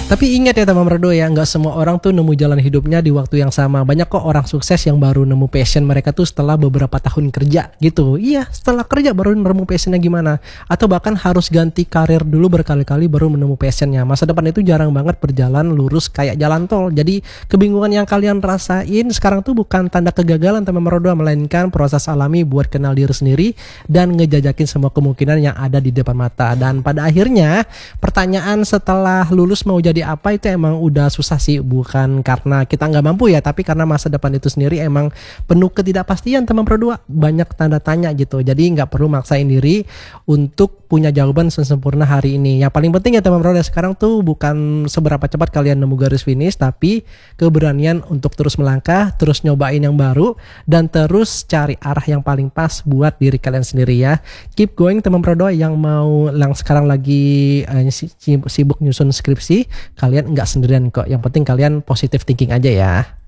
Tapi ingat ya teman Merdo ya, nggak semua orang tuh nemu jalan hidupnya di waktu yang sama. Banyak kok orang sukses yang baru nemu passion mereka tuh setelah beberapa tahun kerja gitu. Iya, setelah kerja baru nemu passionnya gimana. Atau bahkan harus ganti karir dulu berkali-kali baru menemu passionnya. Masa depan itu jarang banget berjalan lurus kayak jalan tol. Jadi kebingungan yang kalian rasain sekarang tuh bukan tanda kegagalan teman Merdo, melainkan proses alami buat kenal diri sendiri dan ngejajakin semua kemungkinan yang ada di depan mata. Dan pada akhirnya pertanyaan setelah lulus mau jadi apa itu emang udah susah sih, bukan karena kita nggak mampu ya, tapi karena masa depan itu sendiri emang penuh ketidakpastian teman Pro 2, banyak tanda tanya gitu. Jadi nggak perlu maksain diri untuk punya jawaban sempurna hari ini. Yang paling penting ya teman Pro 2 sekarang tuh bukan seberapa cepat kalian nemu garis finish, tapi keberanian untuk terus melangkah, terus nyobain yang baru, dan terus cari arah yang paling pas buat diri kalian sendiri ya. Keep going teman Pro 2 yang mau sekarang lagi sibuk nyusun skripsi. Kalian nggak sendirian kok, yang penting kalian positive thinking aja ya.